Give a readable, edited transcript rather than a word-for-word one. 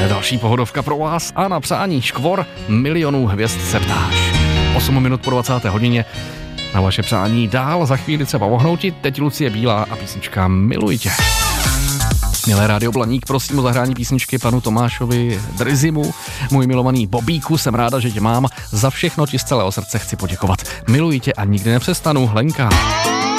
Další pohodovka pro vás a na přání škvor milionů hvězd se ptáš. 8 minut po 20. hodině na vaše přání dál, za chvíli třeba ohnouti, teď Lucie Bílá a písnička Miluji tě. Milé Rádio Blaník, prosím o zahrání písničky panu Tomášovi Drzimu. Můj milovaný Bobíku, jsem ráda, že tě mám. Za všechno ti z celého srdce chci poděkovat. Miluji tě a nikdy nepřestanu, Lenka.